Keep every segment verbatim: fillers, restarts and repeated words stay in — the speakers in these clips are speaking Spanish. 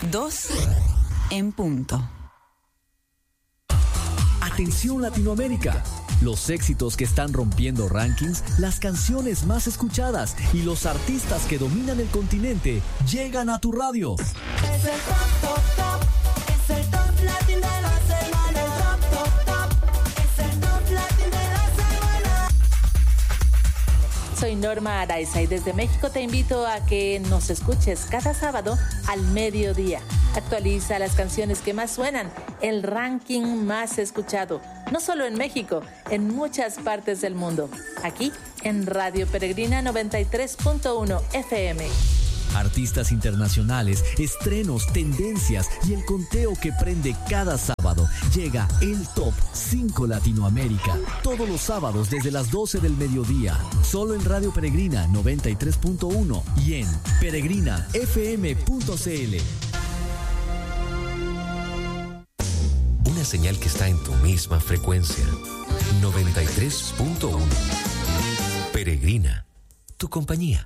dos en punto. Atención Latinoamérica. Los éxitos que están rompiendo rankings, las canciones más escuchadas y los artistas que dominan el continente llegan a tu radio. Es el top, top, top. Es el top latin de la semana. El top, top, top. Es el top latin de la semana. Soy Norma Araiza y desde México te invito a que nos escuches cada sábado al mediodía. Actualiza las canciones que más suenan, el ranking más escuchado, no solo en México, en muchas partes del mundo. Aquí en Radio Peregrina noventa y tres punto uno F M. Artistas internacionales, estrenos, tendencias y el conteo que prende cada sábado. Llega el Top cinco Latinoamérica. Todos los sábados desde las doce del mediodía. Solo en Radio Peregrina noventa y tres punto uno y en peregrina f m punto c l. Una señal que está en tu misma frecuencia. noventa y tres punto uno. Peregrina, tu compañía.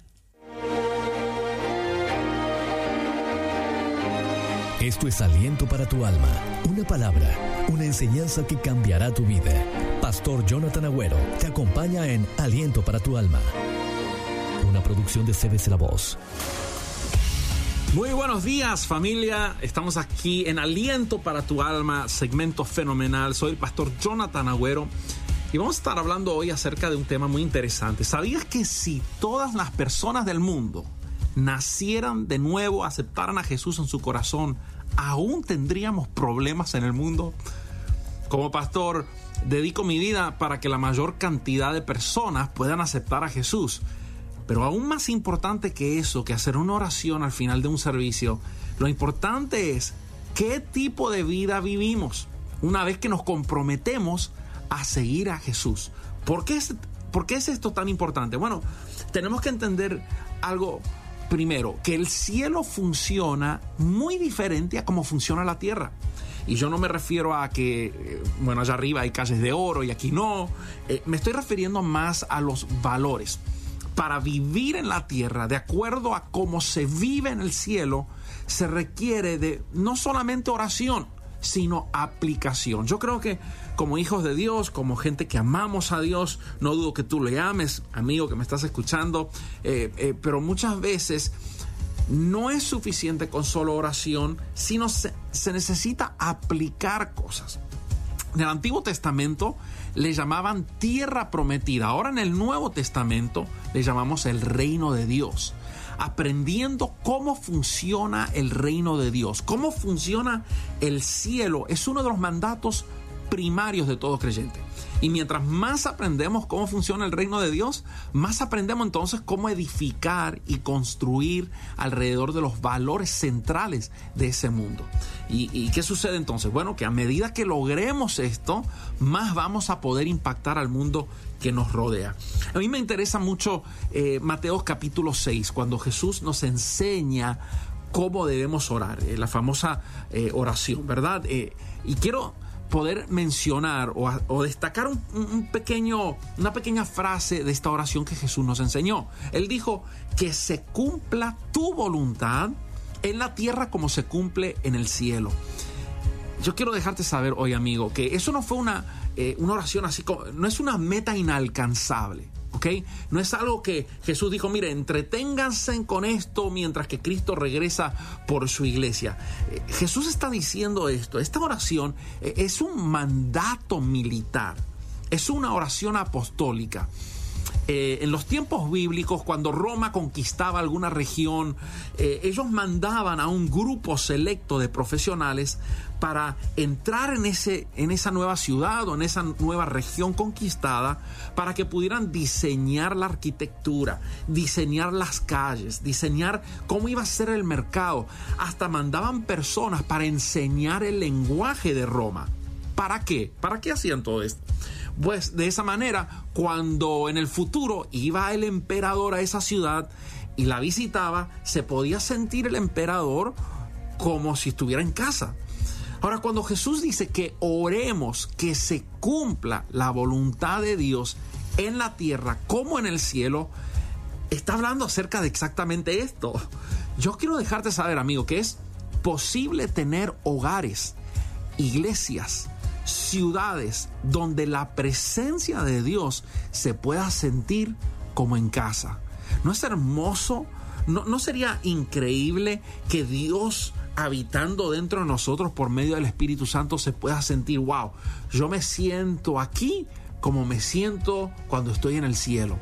Esto es Aliento para tu alma, una palabra, una enseñanza que cambiará tu vida. Pastor Jonathan Agüero te acompaña en Aliento para tu alma, una producción de C B C La Voz. Muy buenos días, familia. Estamos aquí en Aliento para tu alma, segmento fenomenal. Soy el pastor Jonathan Agüero y vamos a estar hablando hoy acerca de un tema muy interesante. ¿Sabías que si todas las personas del mundo nacieran de nuevo, aceptaran a Jesús en su corazón, aún tendríamos problemas en el mundo? Como pastor, dedico mi vida para que la mayor cantidad de personas puedan aceptar a Jesús. Pero aún más importante que eso, que hacer una oración al final de un servicio, lo importante es qué tipo de vida vivimos una vez que nos comprometemos a seguir a Jesús. ¿Por qué es, por qué es esto tan importante? Bueno, tenemos que entender algo primero, que el cielo funciona muy diferente a cómo funciona la tierra. Y yo no me refiero a que, bueno, allá arriba hay calles de oro y aquí no. Eh, me estoy refiriendo más a los valores. Para vivir en la tierra, de acuerdo a cómo se vive en el cielo, se requiere de no solamente oración, sino aplicación. Yo creo que como hijos de Dios, como gente que amamos a Dios, no dudo que tú le ames, amigo que me estás escuchando, eh, eh, pero muchas veces no es suficiente con solo oración, sino se, se necesita aplicar cosas. En el Antiguo Testamento le llamaban tierra prometida. Ahora en el Nuevo Testamento le llamamos el reino de Dios. Aprendiendo cómo funciona el reino de Dios, cómo funciona el cielo, es uno de los mandatos primarios de todo creyente. Y mientras más aprendemos cómo funciona el reino de Dios, más aprendemos entonces cómo edificar y construir alrededor de los valores centrales de ese mundo. ¿Y, y qué sucede entonces? Bueno, que a medida que logremos esto, más vamos a poder impactar al mundo que nos rodea. A mí me interesa mucho eh, Mateo capítulo seis, cuando Jesús nos enseña cómo debemos orar, eh, la famosa eh, oración, ¿verdad? Eh, y quiero poder mencionar o, o destacar un, un pequeño, una pequeña frase de esta oración que Jesús nos enseñó. Él dijo: que se cumpla tu voluntad en la tierra como se cumple en el cielo. Yo quiero dejarte saber hoy, amigo, que eso no fue una, eh, una oración así, como, no es una meta inalcanzable, ¿ok? No es algo que Jesús dijo: mire, entreténganse con esto mientras que Cristo regresa por su iglesia. Eh, Jesús está diciendo esto. Esta oración eh, es un mandato militar, es una oración apostólica. Eh, en los tiempos bíblicos, cuando Roma conquistaba alguna región, eh, ellos mandaban a un grupo selecto de profesionales para entrar en, ese, en esa nueva ciudad o en esa nueva región conquistada, para que pudieran diseñar la arquitectura, diseñar las calles, diseñar cómo iba a ser el mercado. Hasta mandaban personas para enseñar el lenguaje de Roma. ¿Para qué? ¿Para qué hacían todo esto? Pues de esa manera, cuando en el futuro iba el emperador a esa ciudad y la visitaba, se podía sentir el emperador como si estuviera en casa. Ahora, cuando Jesús dice que oremos que se cumpla la voluntad de Dios en la tierra como en el cielo, está hablando acerca de exactamente esto. Yo quiero dejarte saber, amigo, que es posible tener hogares, iglesias, ciudades donde la presencia de Dios se pueda sentir como en casa. ¿No es hermoso? ¿No, no sería increíble que Dios, habitando dentro de nosotros por medio del Espíritu Santo, se pueda sentir, wow, yo me siento aquí como me siento cuando estoy en el cielo?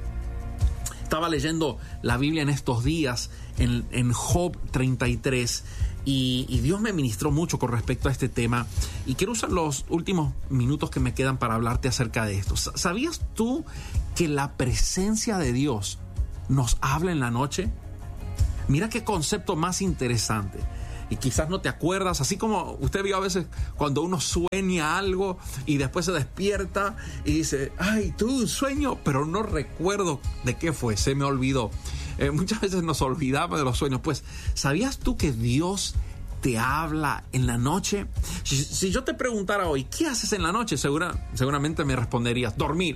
Estaba leyendo la Biblia en estos días, en, en Job treinta y tres, y, y Dios me ministró mucho con respecto a este tema, y quiero usar los últimos minutos que me quedan para hablarte acerca de esto. ¿Sabías tú que la presencia de Dios nos habla en la noche? Mira qué concepto más interesante. Y quizás no te acuerdas, así como usted vio a veces cuando uno sueña algo y después se despierta y dice, ay, tuve un sueño, pero no recuerdo de qué fue, se me olvidó. Eh, muchas veces nos olvidamos de los sueños. Pues, ¿sabías tú que Dios te habla en la noche? Si, si yo te preguntara hoy, ¿qué haces en la noche? Segura, seguramente me responderías, dormir.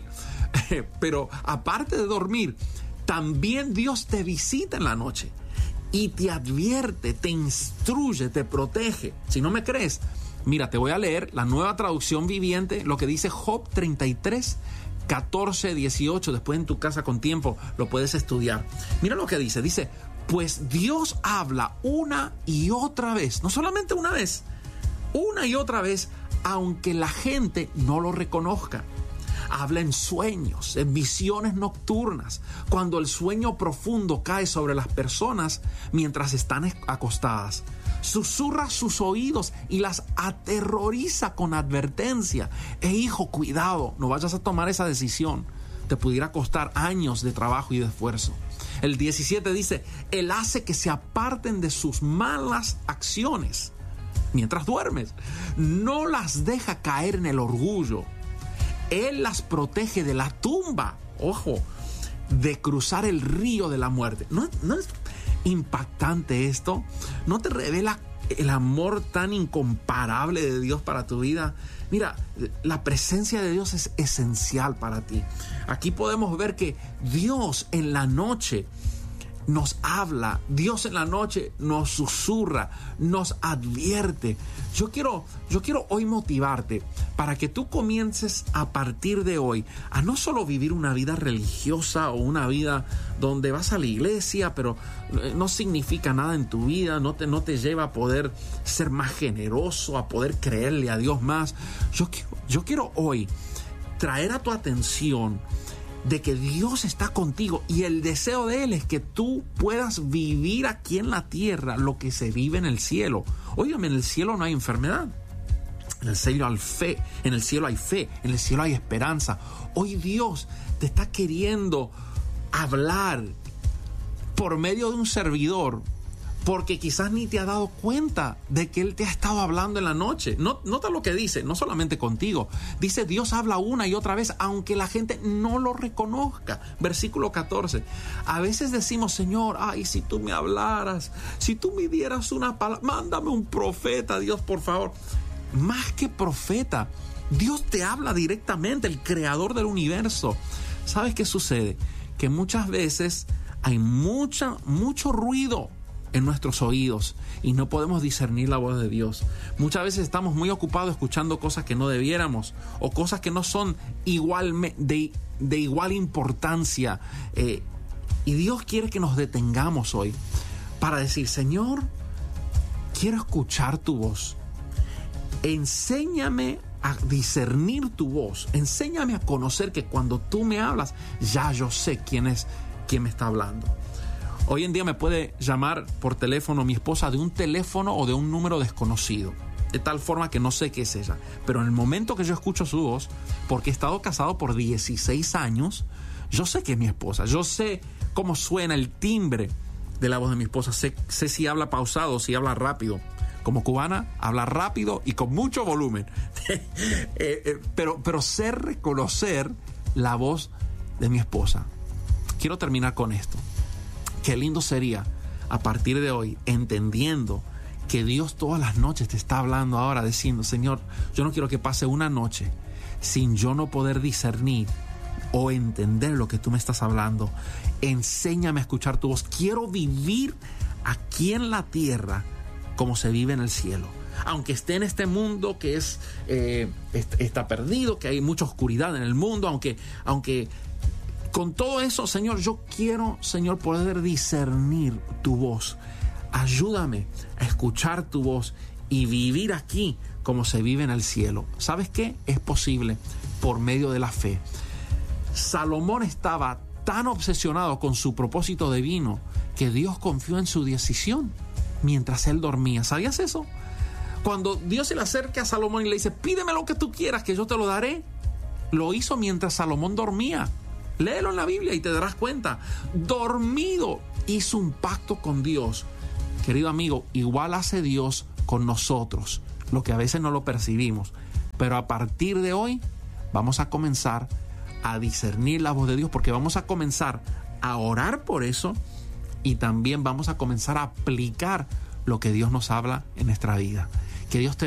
Pero aparte de dormir, también Dios te visita en la noche. Y te advierte, te instruye, te protege. Si no me crees, mira, te voy a leer la Nueva Traducción Viviente, lo que dice Job treinta y tres, catorce, dieciocho. Después en tu casa con tiempo lo puedes estudiar. Mira lo que dice. Dice, pues Dios habla una y otra vez. No solamente una vez, una y otra vez, aunque la gente no lo reconozca. Habla en sueños, en visiones nocturnas, cuando el sueño profundo cae sobre las personas mientras están acostadas. Susurra sus oídos y las aterroriza con advertencia. E hijo, cuidado, no vayas a tomar esa decisión. Te pudiera costar años de trabajo y de esfuerzo. El diecisiete dice, Él hace que se aparten de sus malas acciones mientras duermes. No las deja caer en el orgullo. Él las protege de la tumba, ojo, de cruzar el río de la muerte. ¿No, no es impactante esto? ¿No te revela el amor tan incomparable de Dios para tu vida? Mira, la presencia de Dios es esencial para ti. Aquí podemos ver que Dios en la noche nos habla, Dios en la noche nos susurra, nos advierte. Yo quiero, yo quiero hoy motivarte para que tú comiences a partir de hoy a no solo vivir una vida religiosa o una vida donde vas a la iglesia, pero no significa nada en tu vida, no te, no te lleva a poder ser más generoso, a poder creerle a Dios más. Yo quiero, yo quiero hoy traer a tu atención de que Dios está contigo y el deseo de Él es que tú puedas vivir aquí en la tierra lo que se vive en el cielo. Óigame, en el cielo no hay enfermedad. En el cielo hay fe, en el cielo hay fe, en el cielo hay esperanza. Hoy Dios te está queriendo hablar por medio de un servidor, porque quizás ni te has dado cuenta de que Él te ha estado hablando en la noche. Nota lo que dice, no solamente contigo. Dice, Dios habla una y otra vez, aunque la gente no lo reconozca. Versículo catorce. A veces decimos, Señor, ay, si tú me hablaras, si tú me dieras una palabra, mándame un profeta, Dios, por favor. Más que profeta, Dios te habla directamente, el creador del universo. ¿Sabes qué sucede? Que muchas veces hay mucha, mucho ruido en nuestros oídos y no podemos discernir la voz de Dios. Muchas veces estamos muy ocupados escuchando cosas que no debiéramos o cosas que no son igual, de, de igual importancia, eh, y Dios quiere que nos detengamos hoy para decir, Señor, quiero escuchar tu voz. Enséñame a discernir tu voz. Enséñame a conocer que cuando tú me hablas, ya yo sé quién es quien me está hablando. Hoy en día me puede llamar por teléfono mi esposa de un teléfono o de un número desconocido, de tal forma que no sé qué es ella. Pero en el momento que yo escucho su voz, porque he estado casado por dieciséis años, yo sé que es mi esposa. Yo sé cómo suena el timbre de la voz de mi esposa. Sé, sé si habla pausado, si habla rápido. Como cubana, habla rápido y con mucho volumen. eh, eh, pero, pero sé reconocer la voz de mi esposa. Quiero terminar con esto. Qué lindo sería a partir de hoy, entendiendo que Dios todas las noches te está hablando ahora, diciendo, Señor, yo no quiero que pase una noche sin yo no poder discernir o entender lo que tú me estás hablando. Enséñame a escuchar tu voz. Quiero vivir aquí en la tierra como se vive en el cielo. Aunque esté en este mundo que es eh, está perdido, que hay mucha oscuridad en el mundo, aunque, aunque con todo eso, Señor, yo quiero, Señor, poder discernir tu voz. Ayúdame a escuchar tu voz y vivir aquí como se vive en el cielo. ¿Sabes qué? Es posible por medio de la fe. Salomón estaba tan obsesionado con su propósito divino que Dios confió en su decisión mientras él dormía. ¿Sabías eso? Cuando Dios se le acerca a Salomón y le dice, pídeme lo que tú quieras, que yo te lo daré, lo hizo mientras Salomón dormía. Léelo en la Biblia y te darás cuenta. Dormido hizo un pacto con Dios. Querido amigo, igual hace Dios con nosotros, lo que a veces no lo percibimos. Pero a partir de hoy vamos a comenzar a discernir la voz de Dios, porque vamos a comenzar a orar por eso y también vamos a comenzar a aplicar lo que Dios nos habla en nuestra vida. Que Dios te